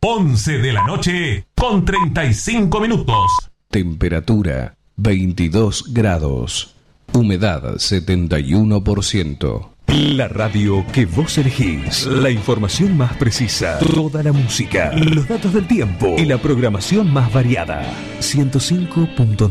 11 de la noche con 35 minutos. Temperatura 22 grados. Humedad 71%. La radio que vos elegís. La información más precisa. Toda la música. Los datos del tiempo. Y la programación más variada. 105.9